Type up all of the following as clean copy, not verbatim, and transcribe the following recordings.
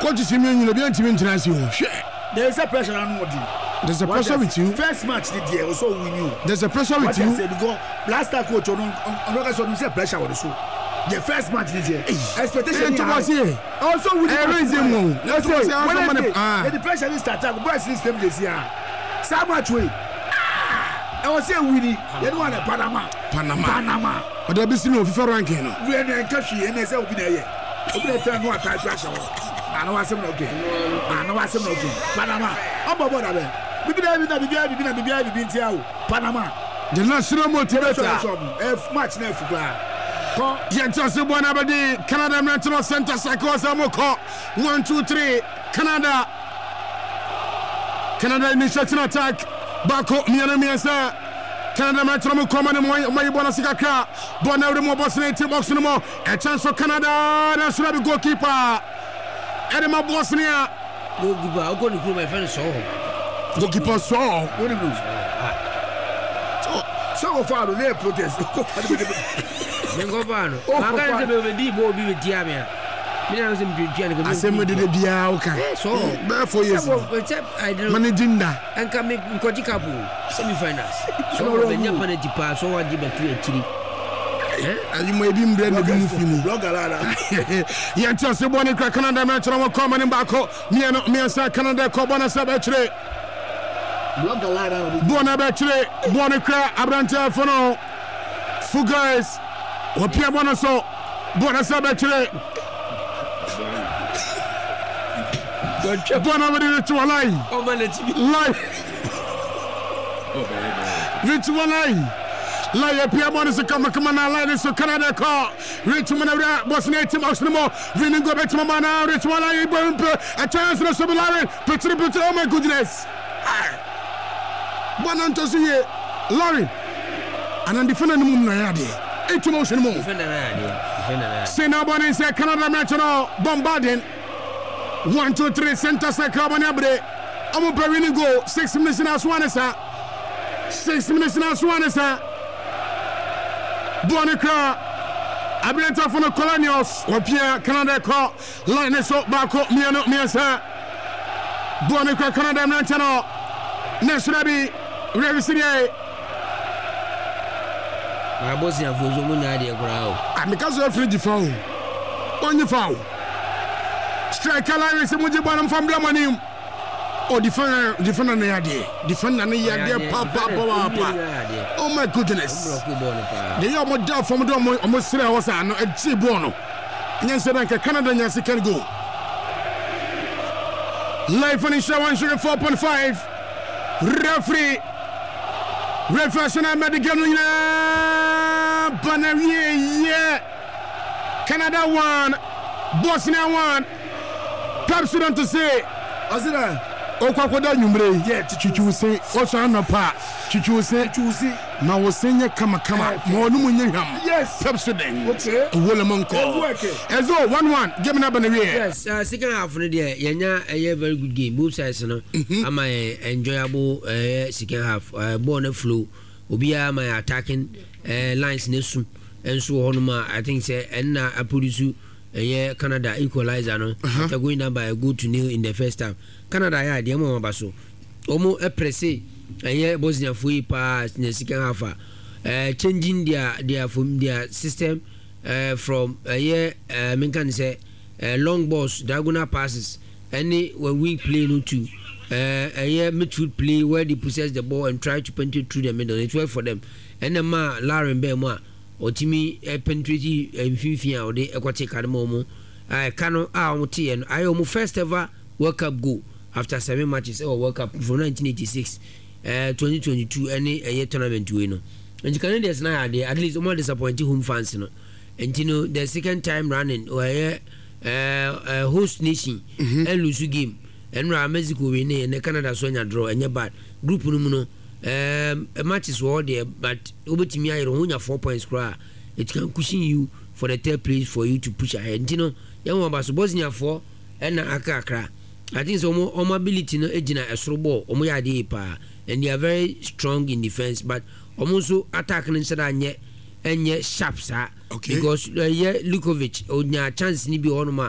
Coach Simeon, you'll be international. There's a pressure on Modi. There's a pressure with you. First match this year, also we knew. There's a pressure with you. Because last time coach on pressure with the show. The first match this year. Expectation also we the pressure is started. Boys system this year. So much way. I was saying Winnie, you don't want a Panama. But there be no FIFA ranking. We are in Kashi and they say open there. Open the turn one type pressure. I know what's okay. Panama. I'm about that. Panama. The national motivator. Match next Canada National Center Samoko 1, 2, 3 Canada initiating attack Bako Mianamiasa Canada Metro Command my Bonasika Bonner more boss box no more a chance for Canada national goalkeeper Edema Bosnia goalkeeper I'm going to prove my friend goalkeeper so far they protest Mengobano. Magana be di bo bi tiamia. Me na sem twetwa ne ko. Asem de de bia wo kan. So, be for years. I don't managing da. Anka me nkoji kapu semi finals. So be nya penalty pass so waji be tu akiri. You may be mbre no bi mu fini. Blogalada. Ya tse bo ne Canada me tro mo come ne ba ko. Me sa Canada ko bona sa be tire. Blogalada. Bona be tire. Bona kra abrante fono. Fugaz. Wapia bwana so bwana sabe chile bwana wadi tu walai live vitu walai la ya pia bwana so kama na line so Canada ko ritu mana Bosnia team Oxnamo winning go back to mama na ritu walai bombe a chance no so bilare petri oh my goodness bwana ntosuye Lauren and defender no mum na yade Motion more. Say now, Bonnie say Canada National bombarding 1, 2, 3 center circle. I'm going to go 6 minutes in Aswanesa. 6 minutes in Aswanesa. Bonnie Cra. I've been talking for the Colonials. Wapia Canada call line is up back up. Me sir. Bonnie Cra Canada National. National be ready. My boss is for some idea ground. And because of free foul. On the foul. Striker line is a bottom from Blamanim. Oh, defender the idea. Defender the idea. Papa. Oh my goodness. They are more down from the almost 3 hours and a cheap bono. And you said like Canada Yancy can go. Live finish 104.5. Referee. Refreshing medical Banaria, Canada 1, Bosnia 1. Perhaps you don't to say, Azira, Okwakoda Numbre, yet Chichu say, also no pa, Chichu say, now was saying, come, more Numunyam. Yes, Pepsodent, okay, Wollamonco. As though 1-1, give me up in the rear. Yes, second half of the day, Yanya, a very good game, both sides, no, am I enjoyable second half, born a flu, Ubia, my attacking. Lines nesum and so on. I think say and I produce Canada equalizer no after going down by a good to nil in the first half. Canada ya the mo baso omo e presse Bosnia for pass in the second half changing their from their system from men can say long balls diagonal passes any when we play no two midfield play where they possess the ball and try to penetrate through the middle. It work for them. And the ma Lauren Bema or Timmy penetrate Fifi or the aquatic momo. I cannot and I almost first ever World Cup goal after 7 matches or World Cup from 1986, 2022, any a year tournament to win. And the Canadians now are at least more disappointing home fans, you know. And you know, the second time running or host nation and lose game. And Mexico win and Canada Sonia draw and your bad group no matches were there, but over to me I don't 4 points cry. It can cushion you for the third place for you to push ahead. You know, young about Bosnia 4 and Akakra. I think so more ability no ejina esrobo omo ya dey pa and they are very strong in defense but almost attack instead enye sharp sir because Lukovic onya chance ni bi onuma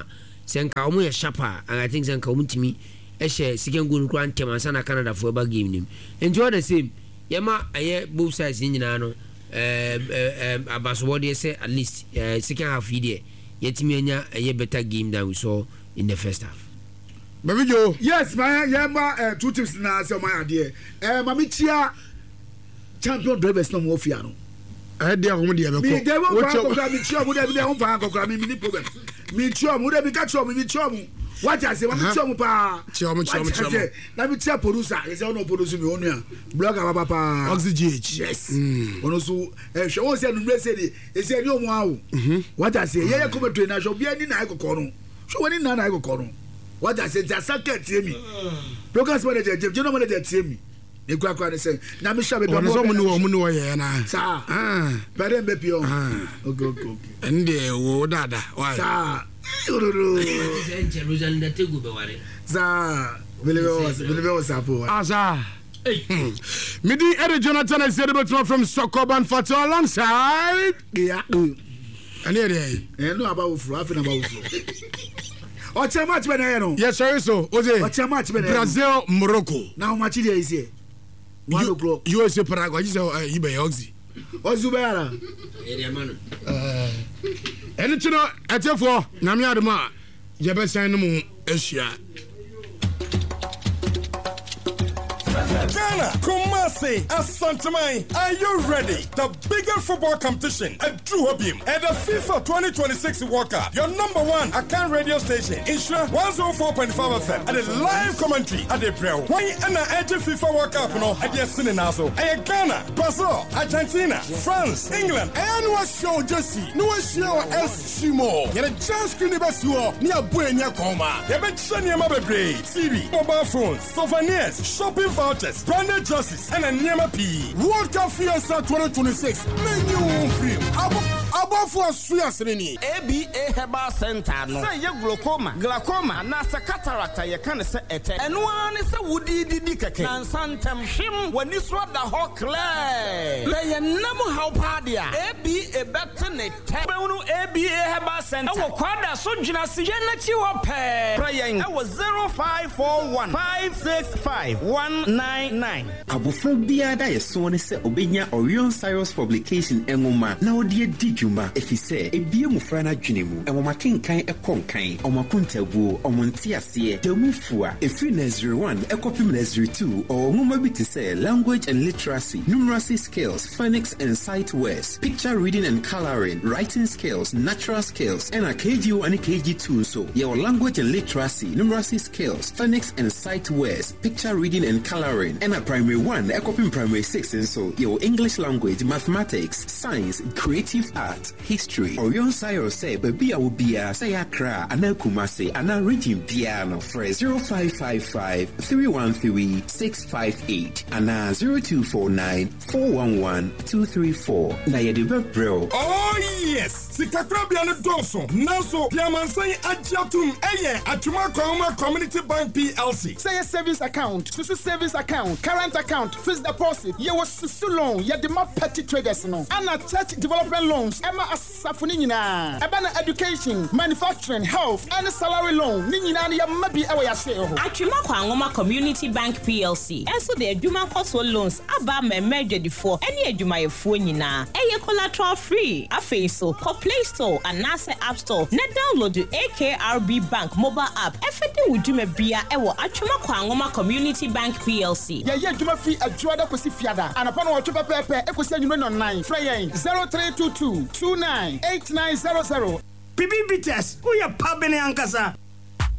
senka omo ye sharper and I think senka omo timi ehye second goal kran temansa na Canada for ba game nim and all the same yema aye both sides nyina no abaso dey say at least second half here yetimi anya aye better game than we saw in the first half. Baby Joe. Yes, my two tips na say my idea. Mami chia champion drivers no mo fia no. Dey akomo dey be ko. Me dey won fa mi chia mo dey be won fa kokra mi ni problem. Mi chia mo dey be ka chia mo mi chia mo. What I say, mami chia mo pa. Chia mo. Na mi chia producer, e say no producer mi onu a. Blogger papa. Oxygen. Yes. Ono so hwe won say no me say dey, e say ni omo awo. What I say, ye come to na show bi ani na ikoko no. So wani na ikoko no. What I said, just second to me. Progress manager, general manager to me. The crack on the same. Now, Miss Shabby, I'm no sir. Better be pure. Okay. And the Wodada. Why, sir? Midi Eddie Jonathan is the from Sokoban Fato alongside. Yeah. And here, no about Fluffing about What's your match better? Yes, sir. So, what's your match better? Brazil, Morocco. Now, much it is here. 1 o'clock. USA Paraguay. You say, you be Oxy. What's the better? Anything at your for Namia de Ma, Jabesan Asia. Ghana, Kumasi, Asantamai, are you ready? The bigger football competition at Duhobim and the FIFA 2026 World Cup. Your number one Akan radio station, Isra 104.5 FM, and a live commentary at the Braille. Why and the FIFA World Cup no at the Sininazo? Ghana, Brazil, Argentina, France, England, and what show Jesse? No show S. Shimo. Get a chance to the best near Buena Coma. You bet Shania Mabe, TV, mobile phones, souvenirs, shopping vouchers, branded jerseys, and a Nyama P. World Cup Fiesta 2026. Menu free. Above for Suyasrini. ABA Herbal Center. No. Say glaucoma, nasa cataract. You can say it. And one is a woody didicake. And Santam Shim when you swat the hawk clay. Lay a number how pardia. ABA Bettenet. ABA Herbal Center. Our quadra Sujina Siena Chiwape. Praying. I was 0541 565 199. Abufobia da yesone se obenya Orion Cyrus publication engoma na odie dijuma efise ebie mufra na dwenemu enwoma kenkan ekonkan omakuntabu omontiase demufua efi Nursery 1 ekopim Nursery 2 ngoma bi te se language and literacy, numeracy skills, phonics and sight words, picture reading and coloring, writing skills, natural skills, and a KG1 and KG2 so your language and literacy, numeracy skills, phonics and sight words, picture reading and coloring, and a primary 1 ekopim primary 6 and so your English language, mathematics, science, creative art, history. Orion Cyrus say baby I will be a say Accra and Kumasi and a region piano for 0555 313 658 and 0249 411 234. Na yedibe bro. Oh yes, Sikakrabian Dawson. Now so Piamansan Ajatum Eye Atuma Koma Community Bank PLC. Say a savings account, Susu savings account, current account, fixed deposit. You was Susu loan, you the more petty traders no. And a church development loans, Emma Asafunina, Abana education, manufacturing, health, and salary loan. Nina ya maybe our sale. Atuma Kwangoma Community Bank PLC. And so the Juma Coastal loans aba me measure before any Juma Funina. A collateral free. A face so Play Store and NASA App Store. Net download the AKRB Bank mobile app. Everything we do me bia ewo Atuma Kwangoma Community Bank PLC. Yeah, Juma free a Juada Pacifiada. And upon what Pepe, Equation you on 9. Frey 0322 298900. Bibi Bites, who ya pabene ankasa?